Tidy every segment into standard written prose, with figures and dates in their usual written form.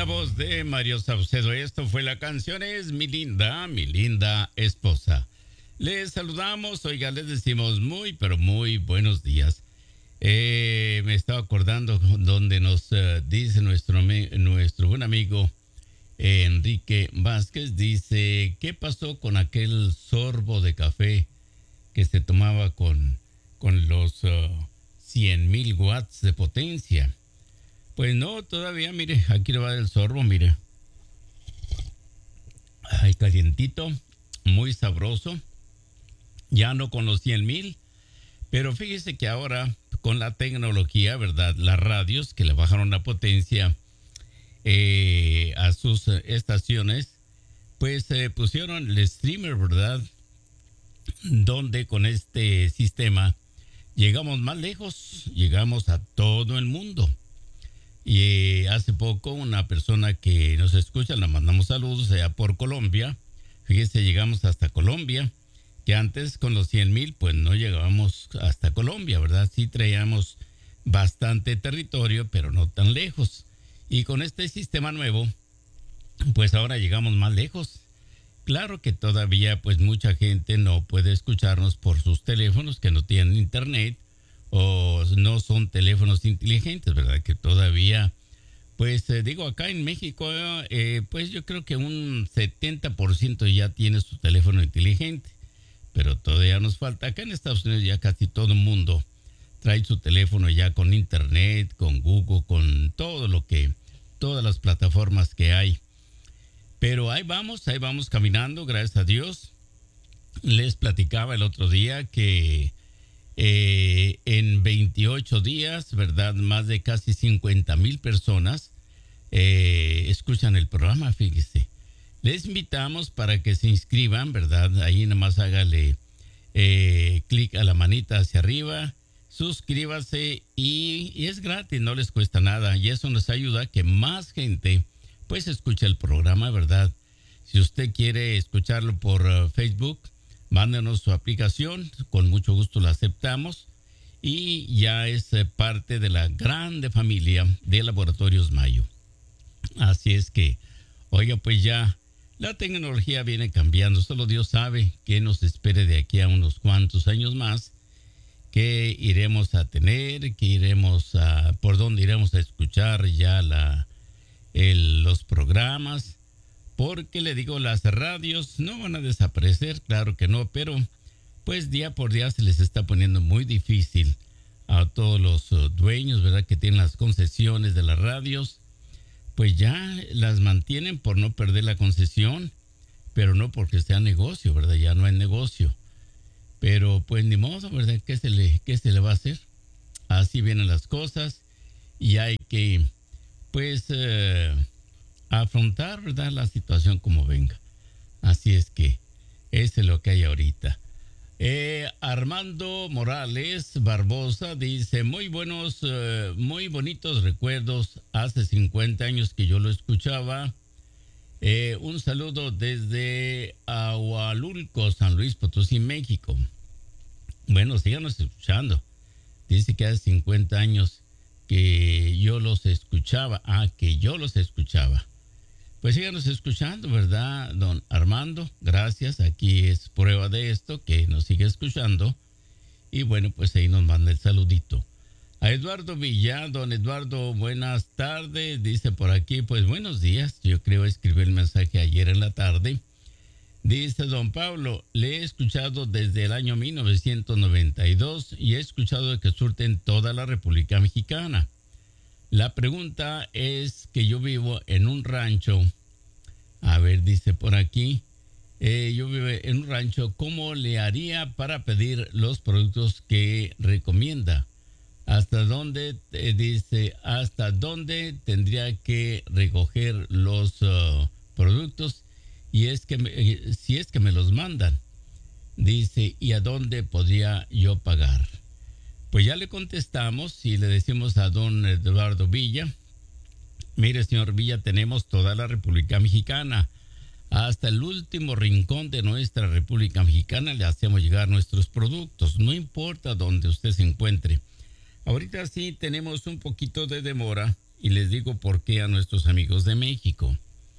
la voz de Mario Saucedo. Esto fue la canción es mi linda esposa. Les saludamos, oiga, les decimos muy, pero muy buenos días. Me estaba acordando donde nos dice nuestro buen amigo Enrique Vázquez. Dice, ¿qué pasó con aquel sorbo de café que se tomaba con los 100,000 watts de potencia? Pues no, todavía, mire, aquí le va el sorbo, mire. Ay, calientito, muy sabroso. Ya no con los 100,000, pero fíjese que ahora con la tecnología, ¿verdad? Las radios que le bajaron la potencia a sus estaciones, pues pusieron el streamer, ¿verdad? Donde con este sistema llegamos más lejos, llegamos a todo el mundo. Y hace poco una persona que nos escucha, le mandamos saludos allá por Colombia. Fíjese, llegamos hasta Colombia, que antes con los 100,000 pues no llegábamos hasta Colombia, ¿verdad? Sí traíamos bastante territorio, pero no tan lejos. Y con este sistema nuevo, pues ahora llegamos más lejos. Claro que todavía pues mucha gente no puede escucharnos por sus teléfonos que no tienen internet o no son teléfonos inteligentes, ¿verdad? Que todavía, pues digo, acá en México, pues yo creo que un 70% ya tiene su teléfono inteligente, pero todavía nos falta. Acá en Estados Unidos ya casi todo el mundo trae su teléfono ya con internet, con Google, con todo lo que, todas las plataformas que hay. Pero ahí vamos caminando, gracias a Dios. Les platicaba el otro día que en 28 días, ¿verdad? Más de casi 50,000 personas escuchan el programa, fíjese. Les invitamos para que se inscriban, ¿verdad? Ahí nada más hágale clic a la manita hacia arriba, suscríbase y es gratis, no les cuesta nada. Y eso nos ayuda a que más gente pues escuche el programa, ¿verdad? Si usted quiere escucharlo por Facebook, mándenos su aplicación, con mucho gusto la aceptamos y ya es parte de la grande familia de Laboratorios Mayo. Así es que, oiga, pues ya la tecnología viene cambiando, solo Dios sabe qué nos espere de aquí a unos cuantos años más, qué iremos a tener, por dónde iremos a escuchar ya los programas. Porque le digo, las radios no van a desaparecer, claro que no, pero pues día por día se les está poniendo muy difícil a todos los dueños, ¿verdad? Que tienen las concesiones de las radios, pues ya las mantienen por no perder la concesión, pero no porque sea negocio, ¿verdad? Ya no es negocio. Pero pues ni modo, ¿verdad? ¿Qué se le va a hacer? Así vienen las cosas y hay que, pues, afrontar, ¿verdad? La situación como venga. Así es que eso es lo que hay ahorita. Armando Morales Barbosa dice, muy bonitos recuerdos. Hace 50 años que yo lo escuchaba. Un saludo desde Ahualulco, San Luis Potosí, México. Bueno, síganos escuchando. Dice que hace 50 años que yo los escuchaba. Que yo los escuchaba. Pues síganos escuchando, ¿verdad, don Armando? Gracias, aquí es prueba de esto, que nos sigue escuchando. Y bueno, pues ahí nos manda el saludito. A Eduardo Villa, don Eduardo, buenas tardes. Dice por aquí, pues buenos días. Yo creo escribí el mensaje ayer en la tarde. Dice don Pablo, le he escuchado desde el año 1992 y he escuchado de que surte en toda la República Mexicana. La pregunta es que yo vivo en un rancho. A ver, dice por aquí. Yo vivo en un rancho. ¿Cómo le haría para pedir los productos que recomienda? ¿Hasta dónde, hasta dónde tendría que recoger los productos? Y si es que me los mandan. Dice, ¿y a dónde podría yo pagar? Pues ya le contestamos y le decimos a don Eduardo Villa, mire señor Villa, tenemos toda la República Mexicana, hasta el último rincón de nuestra República Mexicana le hacemos llegar nuestros productos, no importa dónde usted se encuentre. Ahorita sí tenemos un poquito de demora y les digo por qué a nuestros amigos de México.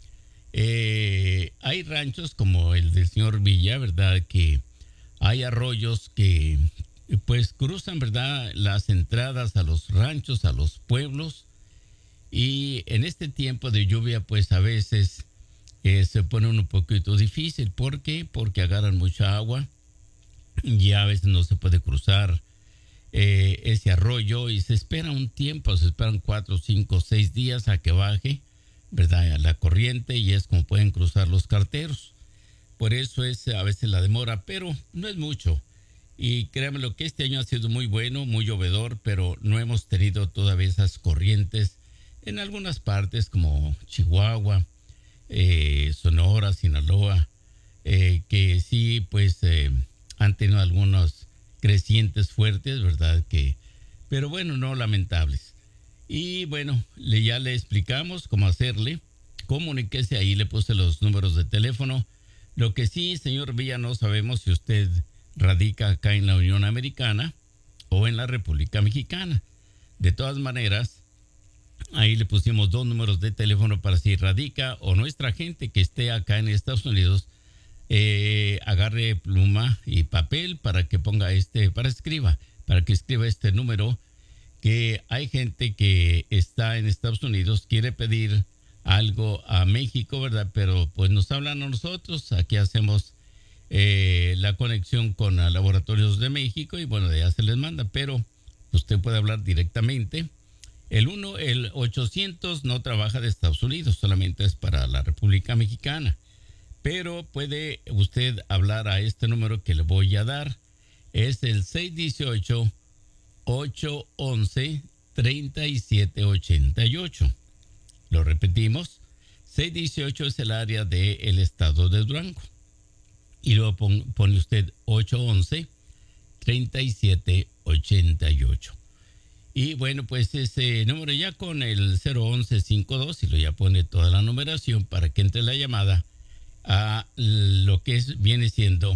Hay ranchos como el del señor Villa, ¿verdad? Que hay arroyos que pues cruzan, ¿verdad? Las entradas a los ranchos, a los pueblos. Y en este tiempo de lluvia, pues a veces se pone un poquito difícil. ¿Por qué? Porque agarran mucha agua y a veces no se puede cruzar ese arroyo y se espera un tiempo, se esperan 4, 5, 6 días a que baje, ¿verdad? La corriente, y es como pueden cruzar los carteros. Por eso es a veces la demora, pero no es mucho. Y créanme lo que este año ha sido muy bueno, muy llovedor, pero no hemos tenido todavía esas corrientes en algunas partes como Chihuahua, Sonora, Sinaloa, que sí, pues han tenido algunos crecientes fuertes, ¿verdad? Pero bueno, no lamentables. Y bueno, ya le explicamos cómo hacerle. Comuníquese, ahí le puse los números de teléfono. Lo que sí, señor Villa, no sabemos si usted radica acá en la Unión Americana o en la República Mexicana. De todas maneras, ahí le pusimos 2 números de teléfono para si radica o nuestra gente que esté acá en Estados Unidos, agarre pluma y papel para que ponga para que escriba este número, que hay gente que está en Estados Unidos, quiere pedir algo a México, ¿verdad? Pero pues nos hablan a nosotros, aquí hacemos la conexión con Laboratorios de México y bueno, ya se les manda, pero usted puede hablar directamente. El 800 no trabaja de Estados Unidos, solamente es para la República Mexicana. Pero puede usted hablar a este número que le voy a dar. Es el 618-811-3788. Lo repetimos. 618 es el área del estado de Durango. Y luego pone usted 811-3788. Y bueno, pues ese número ya con el 01152, y lo ya pone toda la numeración para que entre la llamada a lo que viene siendo.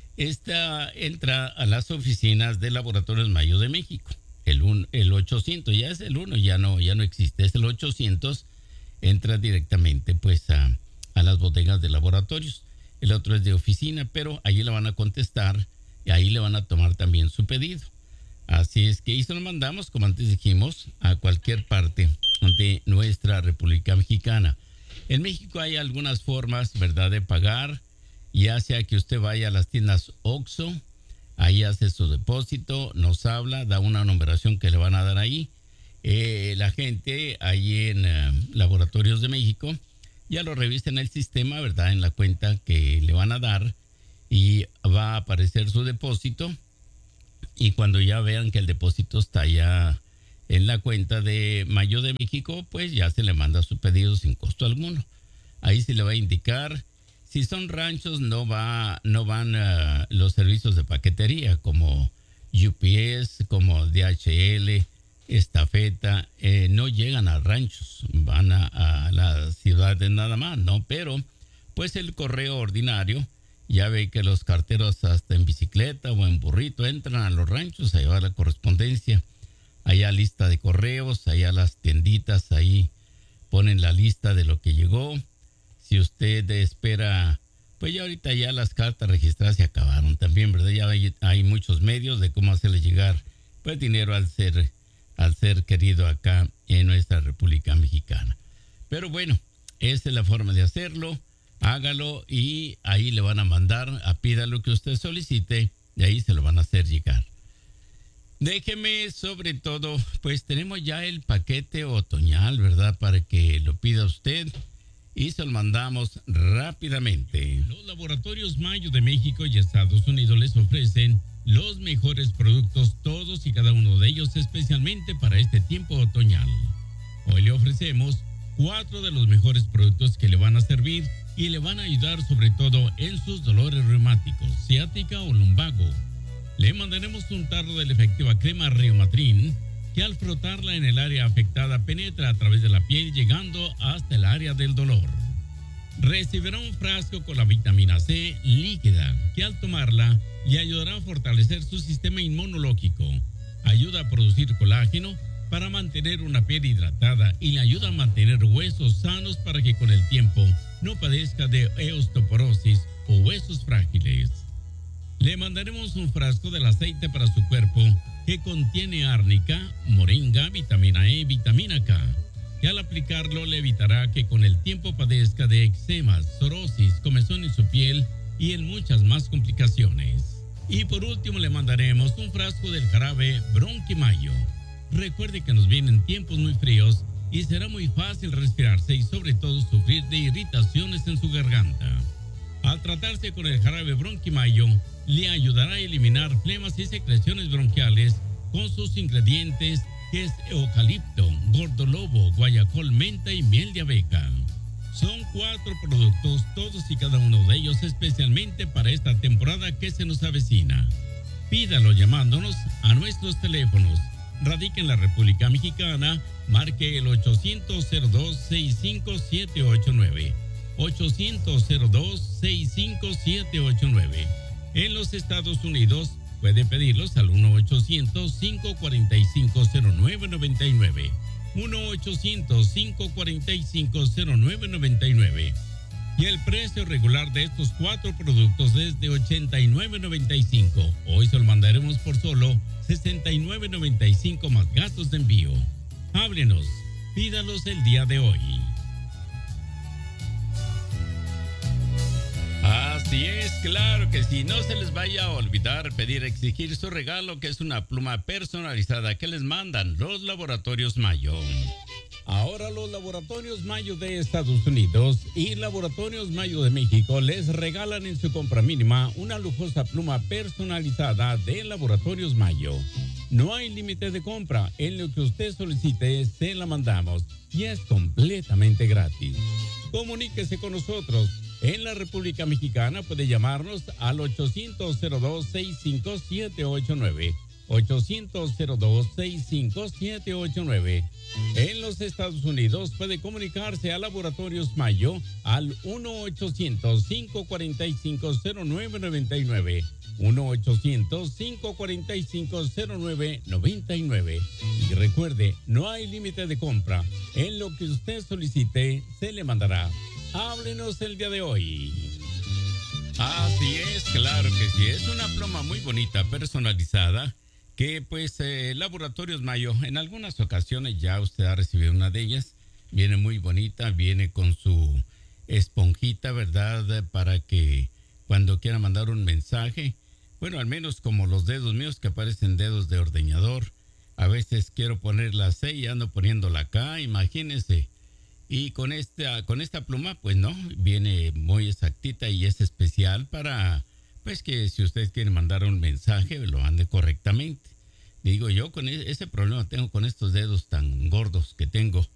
Esta entra a las oficinas de Laboratorios Mayo de México. El 800, ya es el 1, ya no existe, es el 800, entra directamente pues a las bodegas de laboratorios. El otro es de oficina, pero allí le van a contestar y ahí le van a tomar también su pedido. Así es que ahí se lo mandamos, como antes dijimos, a cualquier parte de nuestra República Mexicana. En México hay algunas formas, ¿verdad?, de pagar, ya sea que usted vaya a las tiendas OXXO, ahí hace su depósito, nos habla, da una numeración que le van a dar ahí. La gente ahí en Laboratorios de México ya lo revisa en el sistema, ¿verdad?, en la cuenta que le van a dar, y va a aparecer su depósito. Y cuando ya vean que el depósito está ya en la cuenta de Mayo de México, pues ya se le manda su pedido sin costo alguno. Ahí se le va a indicar. Si son ranchos, no van los servicios de paquetería como UPS, como DHL, Estafeta, no llegan a ranchos, van a las ciudades nada más, ¿no? Pero pues el correo ordinario, ya ve que los carteros hasta en bicicleta o en burrito entran a los ranchos a llevar la correspondencia. Allá lista de correos, allá las tienditas, ahí ponen la lista de lo que llegó. Si usted espera, pues ya ahorita ya las cartas registradas se acabaron también, ¿verdad? Ya hay muchos medios de cómo hacerle llegar pues dinero al ser querido acá en nuestra República Mexicana. Pero bueno, esa es la forma de hacerlo. Hágalo y ahí le van a mandar, pida lo que usted solicite y ahí se lo van a hacer llegar. Déjeme, sobre todo, pues tenemos ya el paquete otoñal, ¿verdad? Para que lo pida usted y se lo mandamos rápidamente. Los Laboratorios Mayo de México y Estados Unidos les ofrecen los mejores productos, todos y cada uno de ellos, especialmente para este tiempo otoñal. Hoy le ofrecemos 4 de los mejores productos que le van a servir y le van a ayudar sobre todo en sus dolores reumáticos, ciática o lumbago. Le mandaremos un tarro de la efectiva crema Reumatrin, que al frotarla en el área afectada penetra a través de la piel llegando hasta el área del dolor. Recibirá un frasco con la vitamina C líquida, que al tomarla le ayudará a fortalecer su sistema inmunológico, ayuda a producir colágeno, para mantener una piel hidratada y le ayuda a mantener huesos sanos para que con el tiempo no padezca de osteoporosis o huesos frágiles. Le mandaremos un frasco del aceite para su cuerpo que contiene árnica, moringa, vitamina E, vitamina K, que al aplicarlo le evitará que con el tiempo padezca de eczemas, psoriasis, comezón en su piel y en muchas más complicaciones. Y por último le mandaremos un frasco del jarabe Bronquimayo. Recuerde que nos vienen tiempos muy fríos y será muy fácil respirarse y sobre todo sufrir de irritaciones en su garganta. Al tratarse con el jarabe Bronquimayo, le ayudará a eliminar flemas y secreciones bronquiales con sus ingredientes que es eucalipto, gordolobo, guayacol, menta y miel de abeja. Son 4 productos, todos y cada uno de ellos especialmente para esta temporada que se nos avecina. Pídalo llamándonos a nuestros teléfonos. Radica en la República Mexicana, marque el 800-02-65789. 800-02-65789. En los Estados Unidos puede pedirlos al 1-800-545-0999. 1-800-545-0999. Y el precio regular de estos 4 productos es de $89.95. Hoy se lo mandaremos por solo $69.95 más gastos de envío. Háblenos, pídalos el día de hoy. Así es, claro que sí. No se les vaya a olvidar pedir, exigir su regalo, que es una pluma personalizada que les mandan los Laboratorios Mayo. Ahora los Laboratorios Mayo de Estados Unidos y Laboratorios Mayo de México les regalan en su compra mínima una lujosa pluma personalizada de Laboratorios Mayo. No hay límite de compra. En lo que usted solicite, se la mandamos y es completamente gratis. Comuníquese con nosotros. En la República Mexicana puede llamarnos al 800-02-65789. 800-02-65789. En los Estados Unidos puede comunicarse a Laboratorios Mayo al 1-800-545-0999. 1-800-545-0999. Y recuerde, no hay límite de compra. En lo que usted solicite, se le mandará. Háblenos el día de hoy. Así es, claro que sí. Es una pluma muy bonita, personalizada, que pues Laboratorios Mayo, en algunas ocasiones ya usted ha recibido una de ellas. Viene muy bonita, viene con su esponjita, ¿verdad? Para que cuando quiera mandar un mensaje, bueno, al menos como los dedos míos que parecen dedos de ordeñador, a veces quiero poner la C y ando poniéndola acá, imagínense. Y con esta pluma, pues no, viene muy exactita y es especial para, pues que si usted quiere mandar un mensaje, lo mande correctamente. Digo yo, con ese problema tengo con estos dedos tan gordos que tengo.